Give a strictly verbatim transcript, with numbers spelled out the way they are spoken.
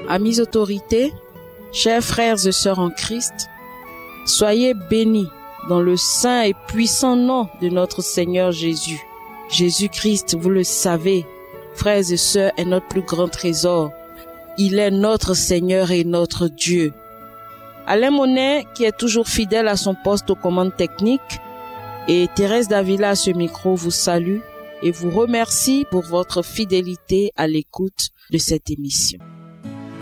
Amis autorités, chers frères et sœurs en Christ, soyez bénis dans le saint et puissant nom de notre Seigneur Jésus. Jésus-Christ, vous le savez, frères et sœurs, est notre plus grand trésor. Il est notre Seigneur et notre Dieu. Alain Monet, qui est toujours fidèle à son poste aux commandes techniques, et Thérèse Davila à ce micro vous salue et vous remercie pour votre fidélité à l'écoute de cette émission.